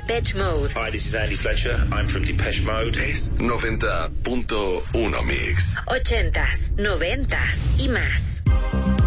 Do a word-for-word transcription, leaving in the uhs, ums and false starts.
Depeche Mode. Hi, this is Andy Fletcher. I'm from Depeche Mode. Es noventa punto uno Mix. Ochentas, noventas y más.